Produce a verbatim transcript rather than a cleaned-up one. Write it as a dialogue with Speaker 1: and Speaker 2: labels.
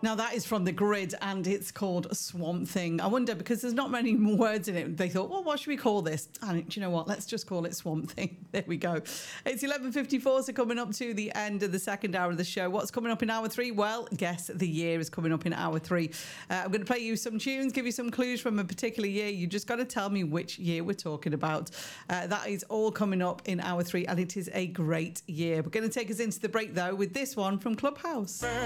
Speaker 1: Now that is from The Grid and it's called Swamp Thing. I wonder, because there's not many words in it, they thought, well, what should we call this? And do you know what? Let's just call it Swamp Thing. There we go. It's eleven fifty-four, so coming up to the end of the second hour of the show. What's coming up in hour three? Well, guess the year is coming up in hour three. Uh, I'm going to play you some tunes, give you some clues from a particular year. You just got to tell me which year we're talking about. Uh, that is all coming up in hour three, and it is a great year. We're going to take us into the break, though, with this one from Clubhouse.